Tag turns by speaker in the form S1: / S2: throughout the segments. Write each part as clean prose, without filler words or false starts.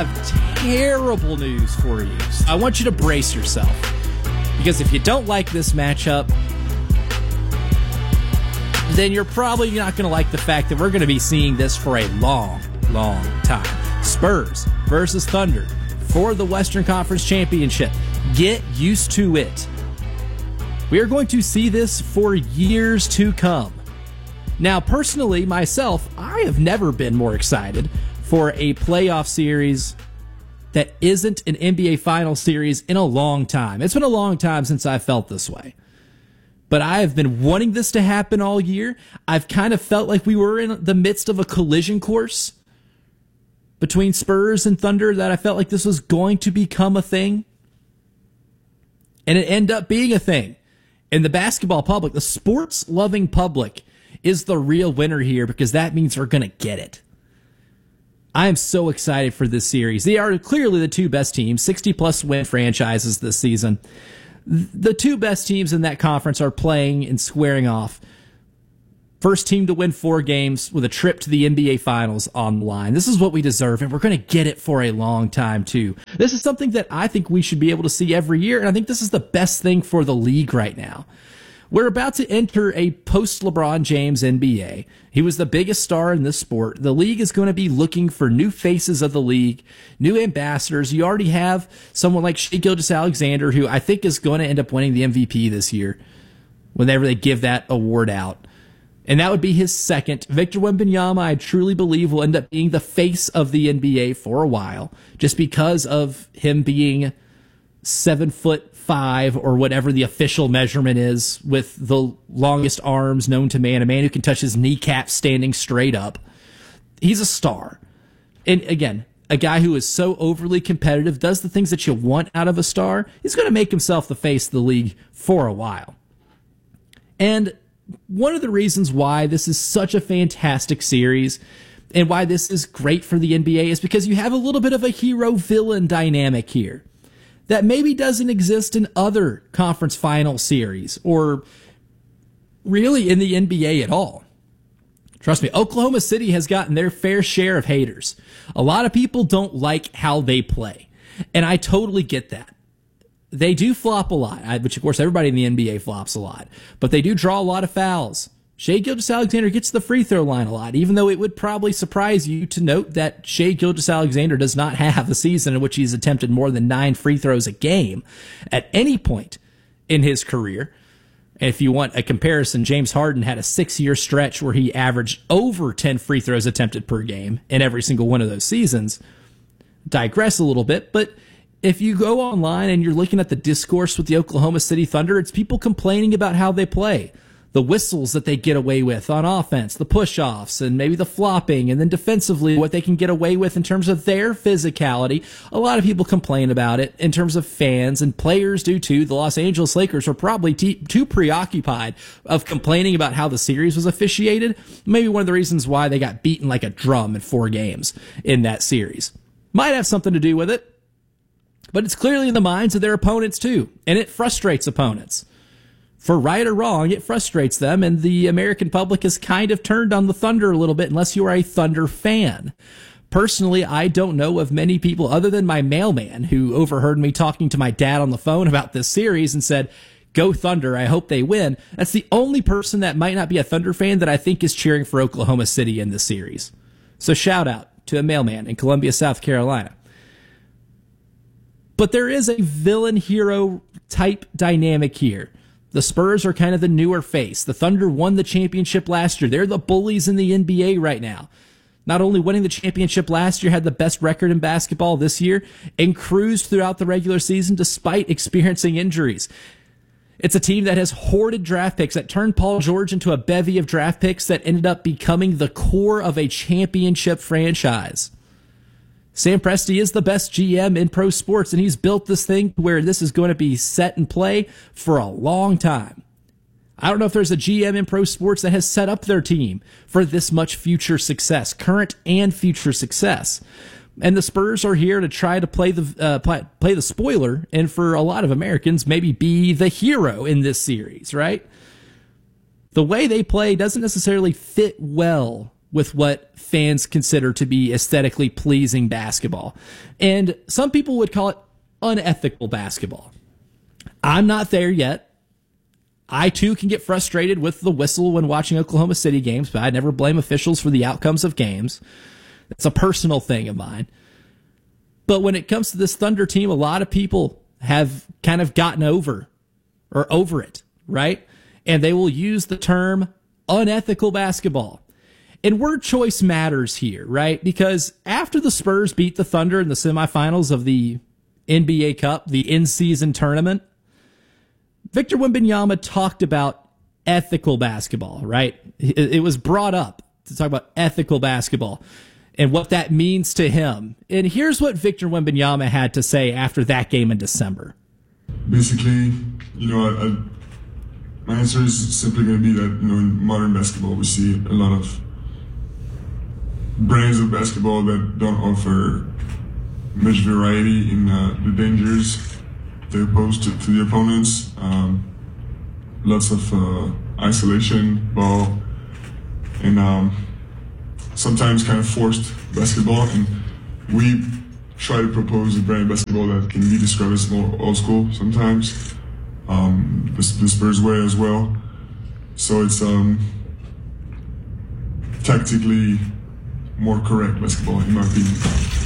S1: have terrible news for you. I want you to brace yourself, because if you don't like this matchup, then you're probably not going to like the fact that we're going to be seeing this for a long, long time. Spurs versus Thunder for the Western Conference Championship. Get used to it. We are going to see this for years to come. Now, personally, myself, I have never been more excited for a playoff series that isn't an NBA Finals series in a long time. It's been a long time since I felt this way. But I have been wanting this to happen all year. I've kind of felt like we were in the midst of a collision course between Spurs and Thunder, that I felt like this was going to become a thing. And it ended up being a thing. And the basketball public, the sports-loving public, is the real winner here, because that means we're going to get it. I am so excited for this series. They are clearly the two best teams, 60-plus win franchises this season. The two best teams in that conference are playing and squaring off. First team to win 4 games with a trip to the NBA Finals on the line. This is what we deserve, and we're going to get it for a long time, too. This is something that I think we should be able to see every year, and I think this is the best thing for the league right now. We're about to enter a post-LeBron James NBA. He was the biggest star in this sport. The league is going to be looking for new faces of the league, new ambassadors. You already have someone like Shai Gilgeous-Alexander, who I think is going to end up winning the MVP this year whenever they give that award out. And that would be his second. Victor Wembanyama, I truly believe, will end up being the face of the NBA for a while, just because of him being 7'5" or whatever the official measurement is, with the longest arms known to man, a man who can touch his kneecap standing straight up. He's a star. And again, a guy who is so overly competitive, does the things that you want out of a star. He's going to make himself the face of the league for a while. And one of the reasons why this is such a fantastic series and why this is great for the NBA is because you have a little bit of a hero-villain dynamic here that maybe doesn't exist in other conference final series or really in the NBA at all. Trust me, Oklahoma City has gotten their fair share of haters. A lot of people don't like how they play, and I totally get that. They do flop a lot, which of course everybody in the NBA flops a lot, but they do draw a lot of fouls. Shai Gilgeous-Alexander gets the free throw line a lot, even though it would probably surprise you to note that Shai Gilgeous-Alexander does not have a season in which he's attempted more than 9 free throws a game at any point in his career. And if you want a comparison, James Harden had a 6-year stretch where he averaged over 10 free throws attempted per game in every single one of those seasons. Digress a little bit, but if you go online and you're looking at the discourse with the Oklahoma City Thunder, it's people complaining about how they play. The whistles that they get away with on offense, the push-offs, and maybe the flopping, and then defensively, what they can get away with in terms of their physicality. A lot of people complain about it in terms of fans, and players do too. The Los Angeles Lakers are probably too preoccupied of complaining about how the series was officiated. Maybe one of the reasons why they got beaten like a drum in 4 games in that series. Might have something to do with it. But it's clearly in the minds of their opponents too, and it frustrates opponents. For right or wrong, it frustrates them, and the American public has kind of turned on the Thunder a little bit, unless you are a Thunder fan. Personally, I don't know of many people other than my mailman who overheard me talking to my dad on the phone about this series and said, "Go Thunder, I hope they win." That's the only person that might not be a Thunder fan that I think is cheering for Oklahoma City in this series. So shout out to a mailman in Columbia, South Carolina. But there is a villain-hero type dynamic here. The Spurs are kind of the newer face. The Thunder won the championship last year. They're the bullies in the NBA right now. Not only winning the championship last year, had the best record in basketball this year, and cruised throughout the regular season despite experiencing injuries. It's a team that has hoarded draft picks, that turned Paul George into a bevy of draft picks that ended up becoming the core of a championship franchise. Sam Presti is the best GM in pro sports, and he's built this thing where this is going to be set and play for a long time. I don't know if there's a GM in pro sports that has set up their team for this much future success, current and future success. And the Spurs are here to try to play the spoiler, and for a lot of Americans, maybe be the hero in this series, right? The way they play doesn't necessarily fit well with what fans consider to be aesthetically pleasing basketball. And some people would call it unethical basketball. I'm not there yet. I, too, can get frustrated with the whistle when watching Oklahoma City games, but I never blame officials for the outcomes of games. It's a personal thing of mine. But when it comes to this Thunder team, a lot of people have kind of gotten over it, right? And they will use the term unethical basketball. And word choice matters here, right? Because after the Spurs beat the Thunder in the semifinals of the NBA Cup, the in-season tournament, Victor Wembanyama talked about ethical basketball, right? It was brought up to talk about ethical basketball and what that means to him. And here's what Victor Wembanyama had to say after that game in December.
S2: Basically, my answer is simply going to be that, in modern basketball, we see a lot of brands of basketball that don't offer much variety in the dangers they pose to the opponents. Lots of isolation ball and sometimes kind of forced basketball. And we try to propose a brand of basketball that can be described as more old school sometimes, the Spurs way as well. So it's tactically more correct basketball, in my opinion.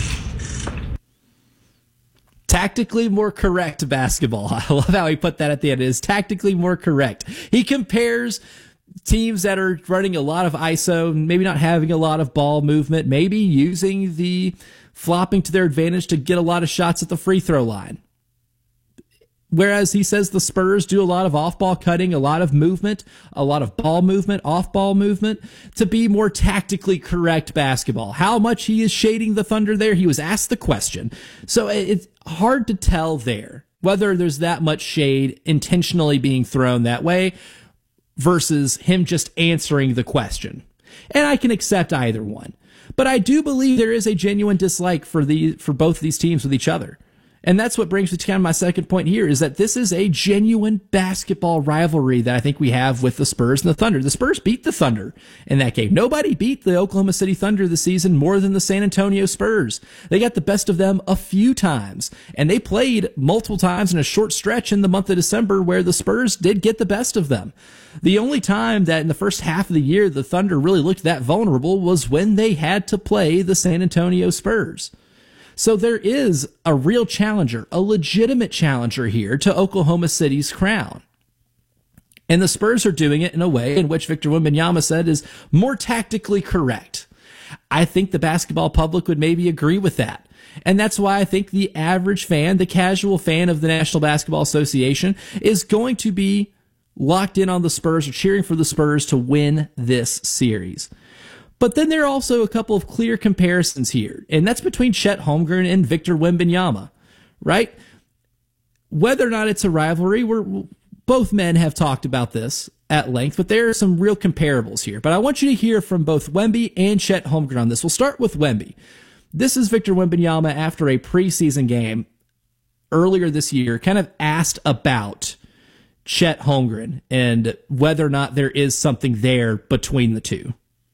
S1: Tactically more correct basketball. I love how he put that at the end. It is tactically more correct. He compares teams that are running a lot of ISO, maybe not having a lot of ball movement, maybe using the flopping to their advantage to get a lot of shots at the free throw line. Whereas he says the Spurs do a lot of off-ball cutting, a lot of movement, a lot of ball movement, off-ball movement, to be more tactically correct basketball. How much he is shading the Thunder there, he was asked the question. So it's hard to tell there whether there's that much shade intentionally being thrown that way versus him just answering the question. And I can accept either one. But I do believe there is a genuine dislike for both these teams with each other. And that's what brings me to kind of my second point here, is that this is a genuine basketball rivalry that I think we have with the Spurs and the Thunder. The Spurs beat the Thunder in that game. Nobody beat the Oklahoma City Thunder this season more than the San Antonio Spurs. They got the best of them a few times, and they played multiple times in a short stretch in the month of December where the Spurs did get the best of them. The only time that in the first half of the year the Thunder really looked that vulnerable was when they had to play the San Antonio Spurs. So there is a real challenger, a legitimate challenger here to Oklahoma City's crown. And the Spurs are doing it in a way in which Victor Wembanyama said is more tactically correct. I think the basketball public would maybe agree with that. And that's why I think the average fan, the casual fan of the National Basketball Association, is going to be locked in on the Spurs or cheering for the Spurs to win this series. But then there are also a couple of clear comparisons here, and that's between Chet Holmgren and Victor Wembanyama, right? Whether or not it's a rivalry, both men have talked about this at length, but there are some real comparables here. But I want you to hear from both Wemby and Chet Holmgren on this. We'll start with Wemby. This is Victor Wembanyama after a preseason game earlier this year, kind of asked about Chet Holmgren and whether or not there is something there between the two.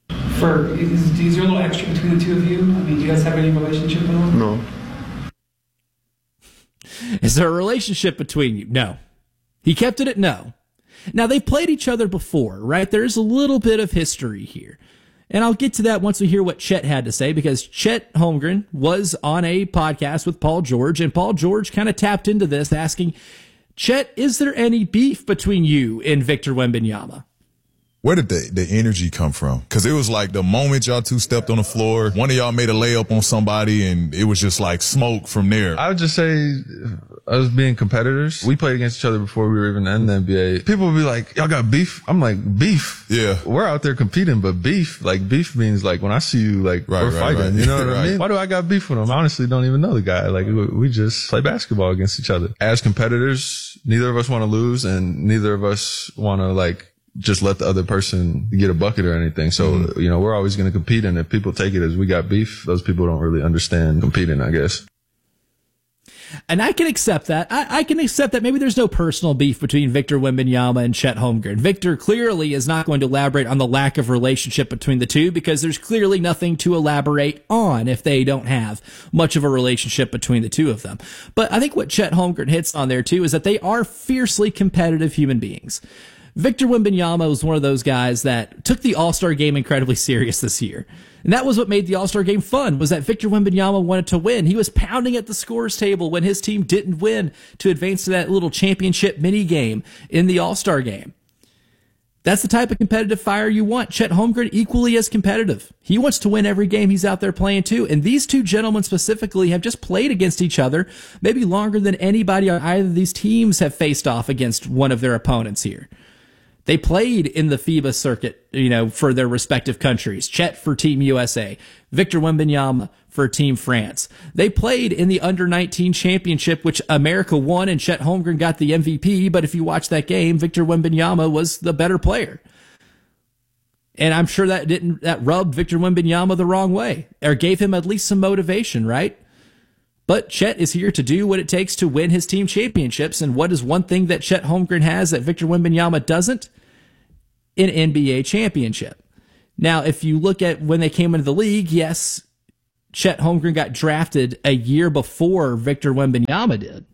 S3: Is there a little extra between the two of you? I mean, do you guys have any relationship at all?
S2: No.
S1: Is there a relationship between you? No. He kept it at no. Now, they played each other before, right? There's a little bit of history here. And I'll get to that once we hear what Chet had to say, because Chet Holmgren was on a podcast with Paul George, and Paul George kind of tapped into this, asking, Chet, is there any beef between you and Victor Wembanyama?
S4: Where did the energy come from? Because it was like the moment y'all two stepped on the floor, one of y'all made a layup on somebody, and it was just like smoke from there.
S5: I would just say us being competitors. We played against each other before we were even in the NBA. People would be like, y'all got beef? I'm like, beef?
S4: Yeah.
S5: We're out there competing, but beef means like when I see you, like we're fighting. Right. You know what I mean? Why do I got beef with him? I honestly don't even know the guy. Like we just play basketball against each other. As competitors, neither of us want to lose, and neither of us want to like just let the other person get a bucket or anything. So, we're always going to compete. And if people take it as we got beef, those people don't really understand competing, I guess.
S1: And I can accept that. I can accept that maybe there's no personal beef between Victor Wembanyama and Chet Holmgren. Victor clearly is not going to elaborate on the lack of relationship between the two because there's clearly nothing to elaborate on if they don't have much of a relationship between the two of them. But I think what Chet Holmgren hits on there too is that they are fiercely competitive human beings. Victor Wembanyama was one of those guys that took the All-Star game incredibly serious this year. And that was what made the All-Star game fun, was that Victor Wembanyama wanted to win. He was pounding at the scores table when his team didn't win to advance to that little championship mini game in the All-Star game. That's the type of competitive fire you want. Chet Holmgren, equally as competitive. He wants to win every game he's out there playing too. And these two gentlemen specifically have just played against each other maybe longer than anybody on either of these teams have faced off against one of their opponents here. They played in the FIBA circuit, for their respective countries. Chet for Team USA, Victor Wembanyama for Team France. They played in the Under-19 championship, which America won, and Chet Holmgren got the MVP. But if you watch that game, Victor Wembanyama was the better player. And I'm sure that rubbed Victor Wembanyama the wrong way, or gave him at least some motivation, right? But Chet is here to do what it takes to win his team championships. And what is one thing that Chet Holmgren has that Victor Wembanyama doesn't? An NBA championship. Now, if you look at when they came into the league, yes, Chet Holmgren got drafted a year before Victor Wembanyama did.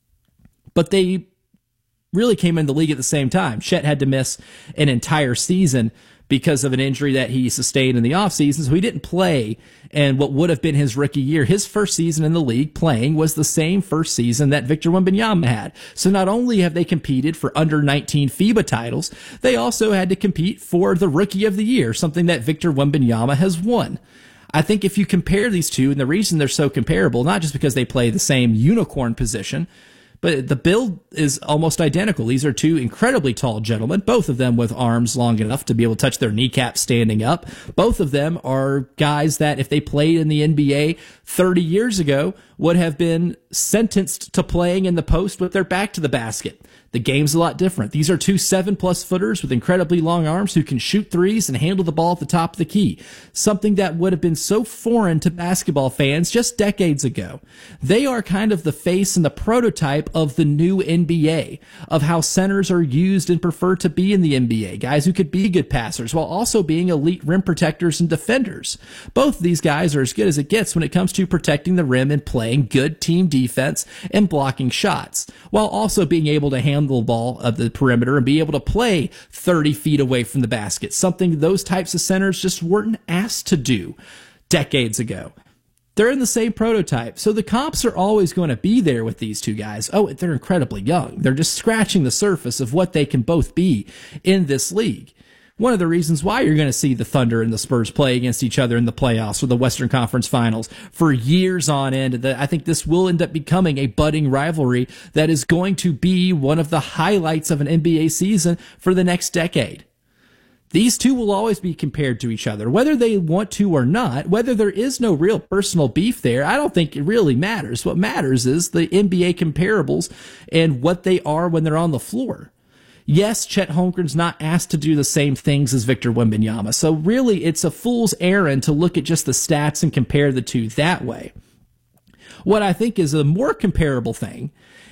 S1: But they really came into the league at the same time. Chet had to miss an entire season because of an injury that he sustained in the offseason, so he didn't play in what would have been his rookie year. His first season in the league playing was the same first season that Victor Wembanyama had. So not only have they competed for under-19 FIBA titles, they also had to compete for the Rookie of the Year, something that Victor Wembanyama has won. I think if you compare these two, and the reason they're so comparable, not just because they play the same unicorn position, but the build is almost identical. These are two incredibly tall gentlemen, both of them with arms long enough to be able to touch their kneecaps standing up. Both of them are guys that if they played in the NBA 30 years ago would have been sentenced to playing in the post with their back to the basket. The game's a lot different. These are two 7+ footers with incredibly long arms who can shoot threes and handle the ball at the top of the key. Something that would have been so foreign to basketball fans just decades ago. They are kind of the face and the prototype of the new NBA, of how centers are used and preferred to be in the NBA. Guys who could be good passers while also being elite rim protectors and defenders. Both of these guys are as good as it gets when it comes to protecting the rim and playing good team defense and blocking shots, while also being able to handle the ball of the perimeter and be able to play 30 feet away from the basket, something those types of centers just weren't asked to do decades ago. They're in the same prototype, so the comps are always going to be there with these two guys. Oh, they're incredibly young. They're just scratching the surface of what they can both be in this league. One of the reasons why you're going to see the Thunder and the Spurs play against each other in the playoffs or the Western Conference Finals for years on end. I think this will end up becoming a budding rivalry that is going to be one of the highlights of an NBA season for the next decade. These two will always be compared to each other, whether they want to or not, whether there is no real personal beef there. I don't think it really matters. What matters is the NBA comparables and what they are when they're on the floor. Yes, Chet Holmgren's not asked to do the same things as Victor Wembanyama, so really it's a fool's errand to look at just the stats and compare the two that way. What I think is a more comparable thing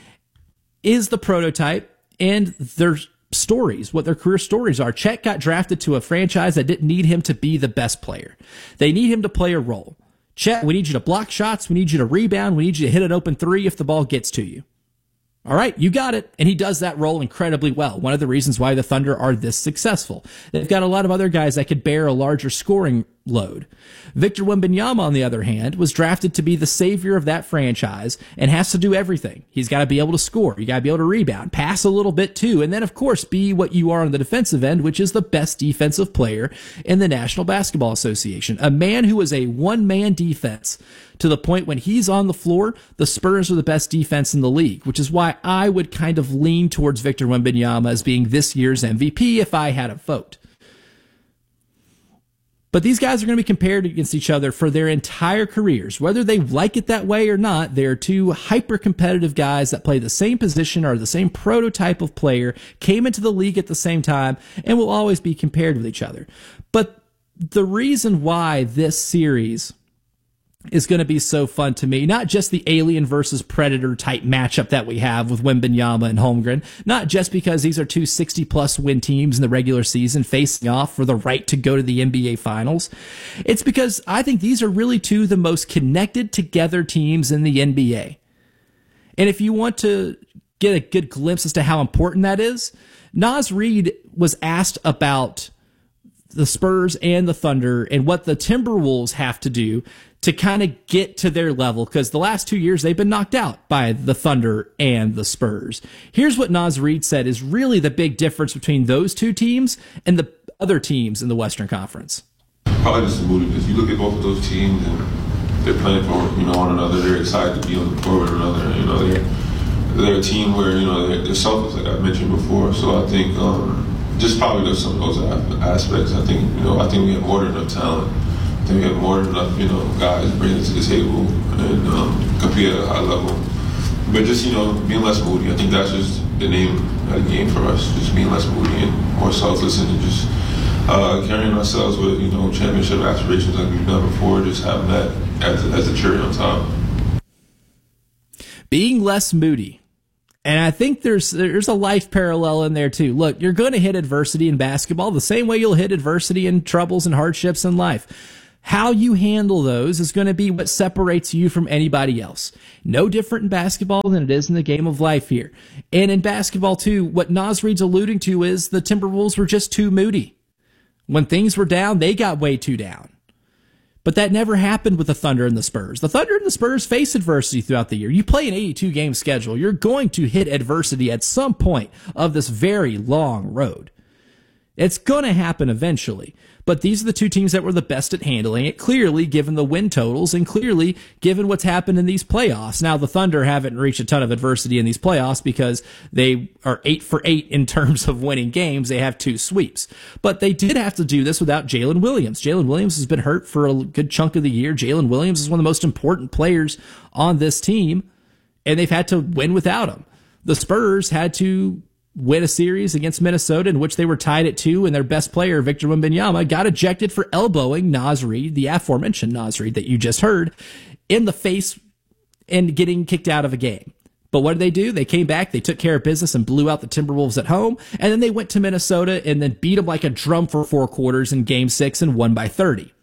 S1: is the prototype and their stories, what their career stories are. Chet got drafted to a franchise that didn't need him to be the best player. They need him to play a role. Chet, we need you to block shots, we need you to rebound, we need you to hit an open three if the ball gets to you. All right, you got it. And he does that role incredibly well. One of the reasons why the Thunder are this successful. They've got a lot of other guys that could bear a larger scoring load. Victor Wembanyama, on the other hand, was drafted to be the savior of that franchise and has to do everything. He's got to be able to score. You got to be able to rebound, pass a little bit too, and then, of course, be what you are on the defensive end, which is the best defensive player in the National Basketball Association. A man who is a one-man defense to the point when he's on the floor, the Spurs are the best defense in the league, which is why I would kind of lean towards Victor Wembanyama as being this year's MVP if I had a vote. But these guys are going to be compared against each other for their entire careers. Whether they like it that way or not, they're two hyper-competitive guys that play the same position, are the same prototype of player, came into the league at the same time, and will always be compared with each other. But the reason why this series is going to be so fun to me. Not just the alien versus predator type matchup that we have with Wembanyama and Holmgren. Not just because these are two 60-plus win teams in the regular season facing off for the right to go to the NBA Finals. It's because I think these are really two of the most connected together teams in the NBA. And if you want to get a good glimpse as to how important that is, Naz Reid was asked about the Spurs and the Thunder and what the Timberwolves have to do to kind of get to their level, because the last 2 years they've been knocked out by the Thunder and the Spurs. Here's what Naz Reid said is really the big difference between those two teams and the other teams in the Western Conference.
S6: Probably just the moodiness. You look at both of those teams and they're playing for one another. They're excited to be on the floor with one another. They're a team where they're selfless, like I mentioned before. So I think just probably there's some of those aspects. I think we have more than enough talent. I think we have more than enough guys bringing it to the table and compete at a high level. But just being less moody. I think that's just the name of the game for us. Just being less moody and more selfless, and just carrying ourselves with championship aspirations like we've done before. Just having that as a cherry on top.
S1: Being less moody. And I think there's a life parallel in there too. Look, you're going to hit adversity in basketball the same way you'll hit adversity and troubles and hardships in life. How you handle those is going to be what separates you from anybody else. No different in basketball than it is in the game of life here. And in basketball too, what Naz Reid's alluding to is the Timberwolves were just too moody. When things were down, they got way too down. But that never happened with the Thunder and the Spurs. The Thunder and the Spurs face adversity throughout the year. You play an 82-game schedule. You're going to hit adversity at some point of this very long road. It's going to happen eventually. But these are the two teams that were the best at handling it, clearly given the win totals and clearly given what's happened in these playoffs. Now, the Thunder haven't reached a ton of adversity in these playoffs because they are 8 for 8 in terms of winning games. They have 2 sweeps. But they did have to do this without Jalen Williams. Jalen Williams has been hurt for a good chunk of the year. Jalen Williams is one of the most important players on this team, and they've had to win without him. The Spurs had to win a series against Minnesota in which they were tied at 2, and their best player, Victor Wembanyama, got ejected for elbowing Naz Reid, the aforementioned Naz Reid that you just heard, in the face and getting kicked out of a game. But what did they do? They came back, they took care of business and blew out the Timberwolves at home, and then they went to Minnesota and then beat them like a drum for 4 quarters in Game 6 and won by 30.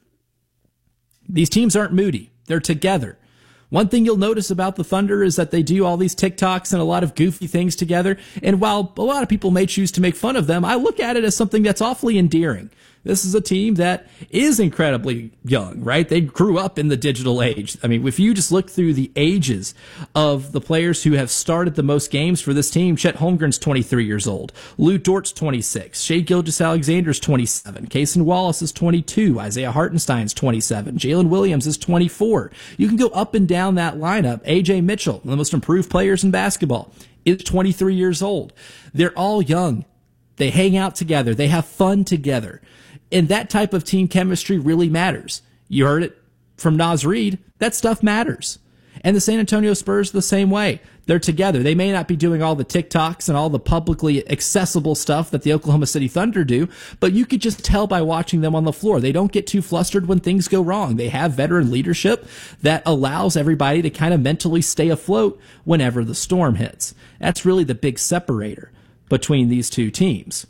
S1: These teams aren't moody. They're together. One thing you'll notice about the Thunder is that they do all these TikToks and a lot of goofy things together. And while a lot of people may choose to make fun of them, I look at it as something that's awfully endearing. This is a team that is incredibly young, right? They grew up in the digital age. I mean, if you just look through the ages of the players who have started the most games for this team, Chet Holmgren's 23 years old. Lou Dort's 26. Shai Gilgeous-Alexander's 27. Cason Wallace is 22. Isaiah Hartenstein's 27. Jalen Williams is 24. You can go up and down that lineup. A.J. Mitchell, one of the most improved players in basketball, is 23 years old. They're all young. They hang out together. They have fun together. And that type of team chemistry really matters. You heard it from Naz Reid. That stuff matters. And the San Antonio Spurs the same way. They're together. They may not be doing all the TikToks and all the publicly accessible stuff that the Oklahoma City Thunder do, but you could just tell by watching them on the floor. They don't get too flustered when things go wrong. They have veteran leadership that allows everybody to kind of mentally stay afloat whenever the storm hits. That's really the big separator between these two teams.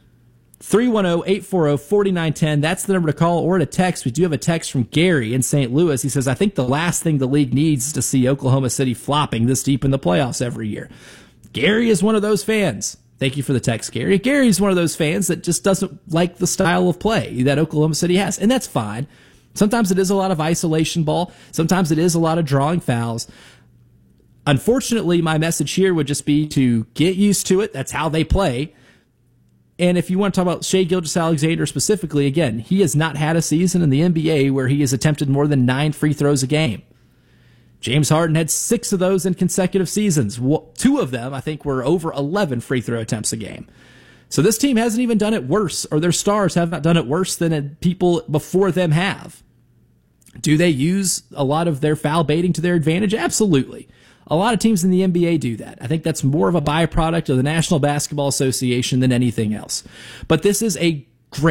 S1: 310-840-4910. That's the number to call or to text. We do have a text from Gary in St. Louis. He says, I think the last thing the league needs is to see Oklahoma City flopping this deep in the playoffs every year. Gary is one of those fans. Thank you for the text, Gary. Gary's one of those fans that just doesn't like the style of play that Oklahoma City has, and that's fine. Sometimes it is a lot of isolation ball. Sometimes it is a lot of drawing fouls. Unfortunately, my message here would just be to get used to it. That's how they play. And if you want to talk about Shai Gilgeous-Alexander specifically, again, he has not had a season in the NBA where he has attempted more than 9 free throws a game. James Harden had 6 of those in consecutive seasons. 2 of them, I think, were over 11 free throw attempts a game. So this team hasn't even done it worse, or their stars have not done it worse than people before them have. Do they use a lot of their foul baiting to their advantage? Absolutely. A lot of teams in the NBA do that. I think that's more of a byproduct of the National Basketball Association than anything else. But this is a great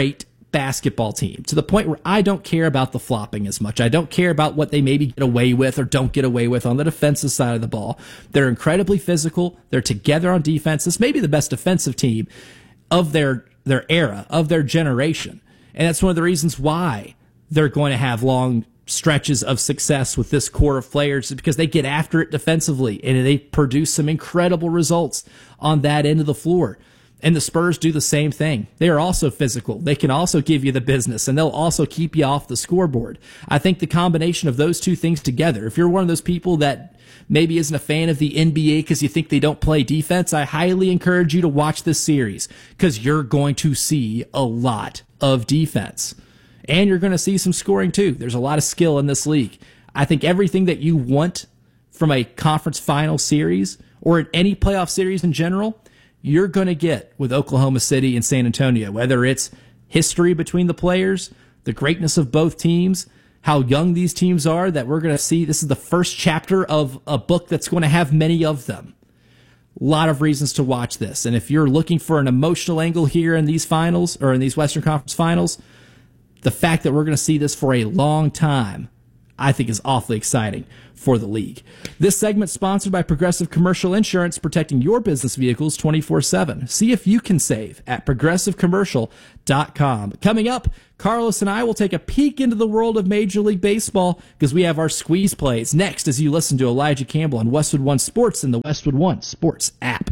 S1: basketball team to the point where I don't care about the flopping as much. I don't care about what they maybe get away with or don't get away with on the defensive side of the ball. They're incredibly physical. They're together on defense. This may be the best defensive team of their era, of their generation. And that's one of the reasons why they're going to have long stretches of success with this core of players, because they get after it defensively and they produce some incredible results on that end of the floor. And the Spurs do the same thing. They are also physical. They can also give you the business, and they'll also keep you off the scoreboard. I think the combination of those two things together, if you're one of those people that maybe isn't a fan of the NBA because you think they don't play defense, I highly encourage you to watch this series, because you're going to see a lot of defense. And you're going to see some scoring too. There's a lot of skill in this league. I think everything that you want from a conference final series or in any playoff series in general, you're going to get with Oklahoma City and San Antonio, whether it's history between the players, the greatness of both teams, how young these teams are, that we're going to see. This is the first chapter of a book that's going to have many of them. A lot of reasons to watch this. And if you're looking for an emotional angle here in these finals or in these Western Conference finals, the fact that we're going to see this for a long time, I think, is awfully exciting for the league. This segment sponsored by Progressive Commercial Insurance, protecting your business vehicles 24/7. See if you can save at progressivecommercial.com. Coming up, Carlos and I will take a peek into the world of Major League Baseball because we have our squeeze plays next as you listen to Elijah Campbell on Westwood One Sports and the Westwood One Sports app.